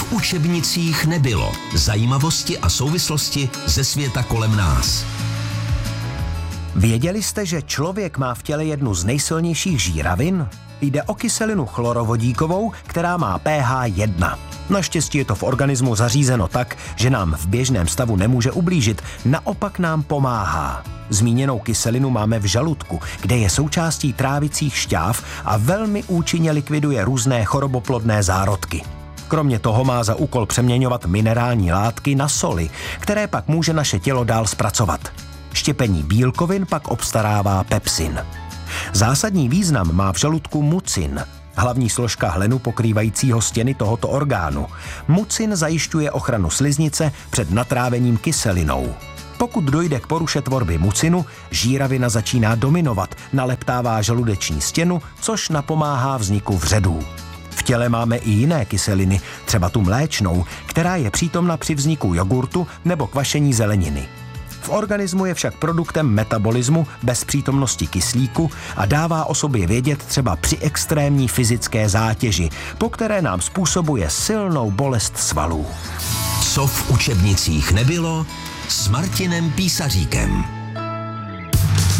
v učebnicích nebylo. Zajímavosti a souvislosti ze světa kolem nás. Věděli jste, že člověk má v těle jednu z nejsilnějších žíravin? Jde o kyselinu chlorovodíkovou, která má pH 1. Naštěstí je to v organismu zařízeno tak, že nám v běžném stavu nemůže ublížit, naopak nám pomáhá. Zmíněnou kyselinu máme v žaludku, kde je součástí trávicích šťáv a velmi účinně likviduje různé choroboplodné zárodky. Kromě toho má za úkol přeměňovat minerální látky na soli, které pak může naše tělo dál zpracovat. Štěpení bílkovin pak obstarává pepsin. Zásadní význam má v žaludku mucin, hlavní složka hlenu pokrývajícího stěny tohoto orgánu. Mucin zajišťuje ochranu sliznice před natrávením kyselinou. Pokud dojde k poruše tvorby mucinu, žíravina začíná dominovat, naleptává žaludeční stěnu, což napomáhá vzniku vředů. V těle máme i jiné kyseliny, třeba tu mléčnou, která je přítomna při vzniku jogurtu nebo kvašení zeleniny. V organismu je však produktem metabolismu bez přítomnosti kyslíku a dává o sobě vědět třeba při extrémní fyzické zátěži, po které nám způsobuje silnou bolest svalů. Co v učebnicích nebylo, s Martinem Písaříkem.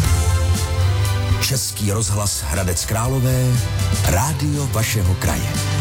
Český rozhlas Hradec Králové, rádio vašeho kraje.